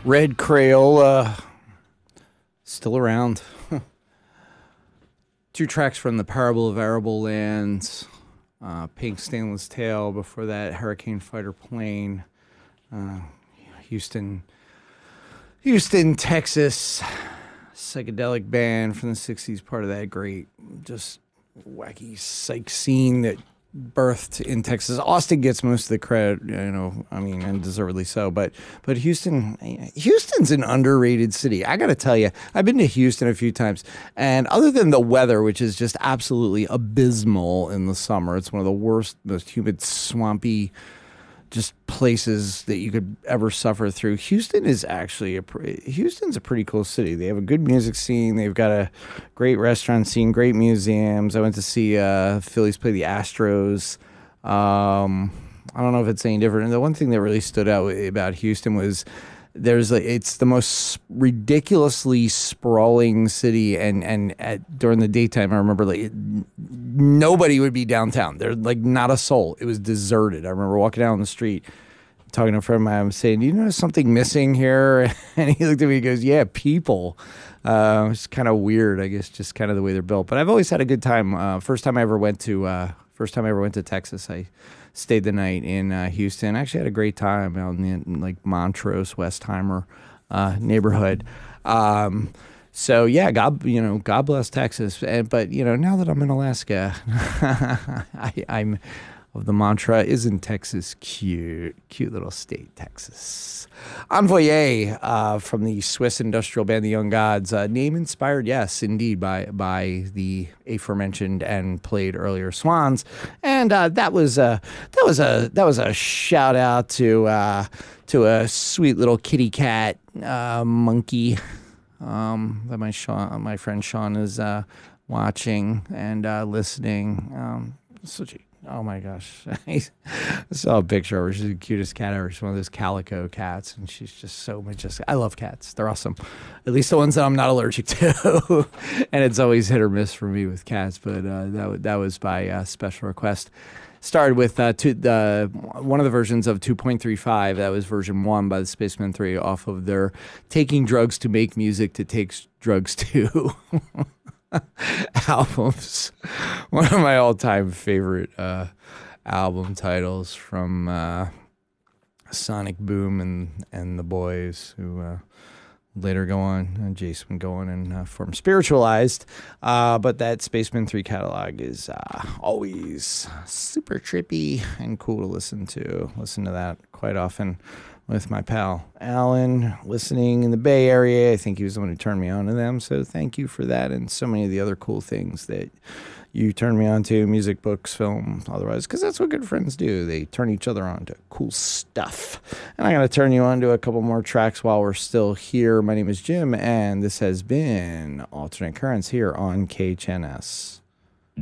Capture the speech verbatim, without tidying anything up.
Red Crayola, still around. Two tracks from The Parable of Arable Lands, uh, Pink Stainless Tail, before that Hurricane Fighter Plane, uh, Houston, Houston, Texas, psychedelic band from the sixties, part of that great, just wacky psych scene that birthed in Texas. Austin gets most of the credit, you know, I mean, and deservedly so, but but Houston, Houston's an underrated city. I got to tell you, I've been to Houston a few times, and other than the weather, which is just absolutely abysmal in the summer, it's one of the worst, most humid, swampy, just places that you could ever suffer through. Houston is actually a pre- Houston's a pretty cool city. They have a good music scene. They've got a great restaurant scene, great museums. I went to see uh, Phillies play the Astros. Um, I don't know if it's any different. And the one thing that really stood out about Houston was there's like it's the most ridiculously sprawling city, and and at, during the daytime, I remember like nobody would be downtown. There's like not a soul. It was deserted. I remember walking down the street, talking to a friend of mine. I'm saying, "Do you notice something missing here?" And he looked at me and goes, "Yeah, people." Uh, it's kind of weird, I guess, just kind of the way they're built. But I've always had a good time. Uh, first time I ever went to uh, first time I ever went to Texas, I stayed the night in uh, Houston. I actually had a great time out in the in, like Montrose, Westheimer uh, neighborhood. Um, so yeah, God, you know, God bless Texas. And, but you know, now that I'm in Alaska, I, I'm of the mantra: "Isn't Texas cute? Cute little state, Texas." Envoyer uh, from the Swiss industrial band The Young Gods. Uh, name inspired, yes, indeed, by by the aforementioned and played earlier Swans, and uh, that was a that was a that was a shout out to uh, to a sweet little kitty cat uh, monkey um, that my Sean, my friend Sean is uh, watching and uh, listening. Um, such a Oh my gosh. I saw a picture of her. She's the cutest cat ever. She's one of those calico cats, and she's just so majestic. I love cats. They're awesome. At least the ones that I'm not allergic to. And it's always hit or miss for me with cats, but uh, that, that was by uh, special request. Started with uh, two, the, one of the versions of two point three five. That was version one by the Spacemen three off of their Taking Drugs to Make Music to Take Drugs To albums. One of my all-time favorite uh, album titles from uh, Sonic Boom and and the Boys, who uh, later go on, uh, Jason would go on and uh, form Spiritualized. Uh, but that Spaceman three catalog is uh, always super trippy and cool to listen to. Listen to that quite often with my pal Alan, listening in the Bay Area. I think he was the one who turned me on to them, so thank you for that, and so many of the other cool things that you turned me on to, music, books, film, otherwise, because that's what good friends do. They turn each other on to cool stuff. And I'm going to turn you on to a couple more tracks while we're still here. My name is Jim, and this has been Alternate Currents here on K H N S.